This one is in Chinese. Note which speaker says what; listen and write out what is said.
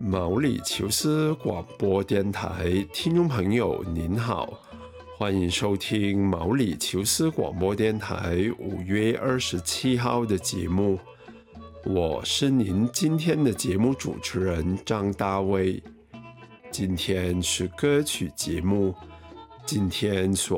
Speaker 1: 毛里求斯广播电台听众朋友您好，欢迎收听毛里求斯广播电台5月27号的节目，我是您今天的节目主持人张大卫。今天是歌曲节目，今天所